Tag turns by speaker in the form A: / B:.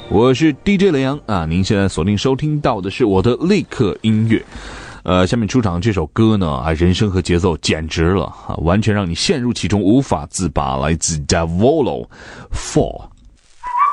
A: 我是 DJ 雷阳啊，您现在锁定收听到的是我的立刻音乐。下面出场这首歌呢，人声和节奏简直了啊，完全让你陷入其中无法自拔，来自 Davolo 4。